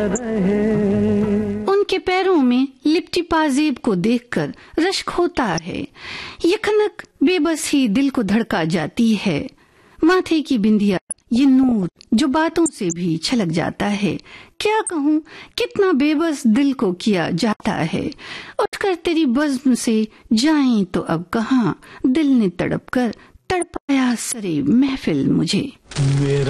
उनके पैरों में लिपटी पाजेब को देखकर रश्क होता है। ये खनक बेबस ही दिल को धड़का जाती है। माथे की बिंदिया, ये नूर जो बातों से भी छलक जाता है। क्या कहूँ कितना बेबस दिल को किया जाता है। उठकर तेरी बज़्म से जाएं तो अब कहाँ, दिल ने तड़प कर तड़पाया सरे महफिल मुझे।